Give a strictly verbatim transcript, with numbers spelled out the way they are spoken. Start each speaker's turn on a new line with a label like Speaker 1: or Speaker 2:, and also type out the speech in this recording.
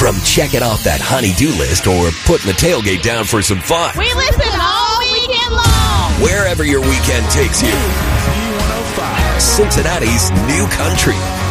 Speaker 1: From checking off that honey-do list or putting the tailgate down for some fun.
Speaker 2: We listen all weekend long.
Speaker 1: Wherever your weekend takes you. Cincinnati's new country.